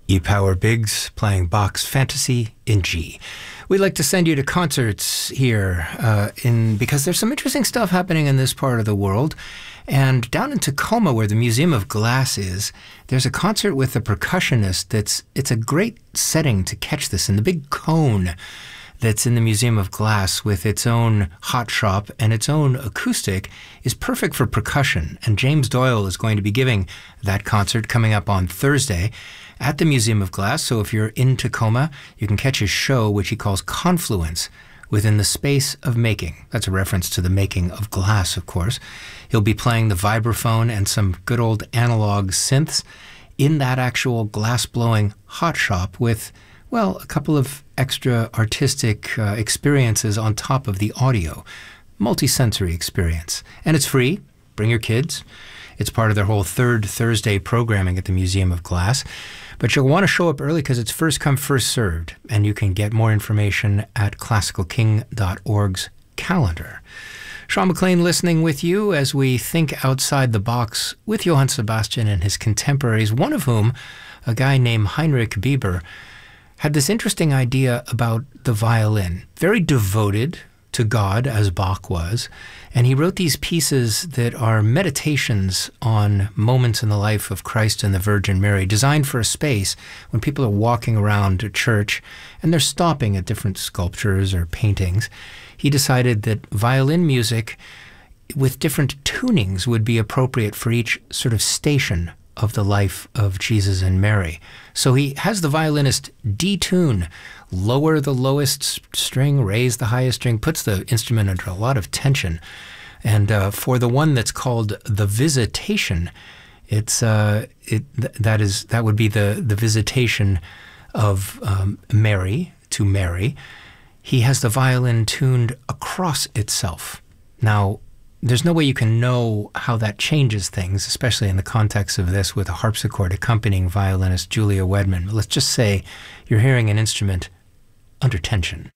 E-Power Biggs playing Bach's Fantasy in G. We'd like to send you to concerts here because there's some interesting stuff happening in this part of the world. And down in Tacoma, where the Museum of Glass is, there's a concert with a percussionist it's a great setting to catch this in the big cone that's in the Museum of Glass with its own hot shop and its own acoustic is perfect for percussion. And James Doyle is going to be giving that concert coming up on Thursday at the Museum of Glass. So if you're in Tacoma, you can catch his show, which he calls Confluence, within the space of making. That's a reference to the making of glass, of course. He'll be playing the vibraphone and some good old analog synths in that actual glass-blowing hot shop with, well, a couple of extra artistic experiences on top of the audio. Multi-sensory experience. And it's free. Bring your kids. It's part of their whole third Thursday programming at the Museum of Glass. But you'll want to show up early because it's first come, first served. And you can get more information at classicalking.org's calendar. Sean McLean listening with you as we think outside the box with Johann Sebastian and his contemporaries, one of whom, a guy named Heinrich Bieber, had this interesting idea about the violin. Very devoted to God, as Bach was, and he wrote these pieces that are meditations on moments in the life of Christ and the Virgin Mary, designed for a space when people are walking around a church and they're stopping at different sculptures or paintings. He decided that violin music with different tunings would be appropriate for each sort of station of the life of Jesus and Mary. So he has the violinist detune, lower the lowest string, raise the highest string, puts the instrument under a lot of tension. And for the one that's called the Visitation, that would be the visitation of Mary to Mary. He has the violin tuned across itself. Now, there's no way you can know how that changes things, especially in the context of this with a harpsichord accompanying violinist Julia Wedman. But let's just say you're hearing an instrument under tension.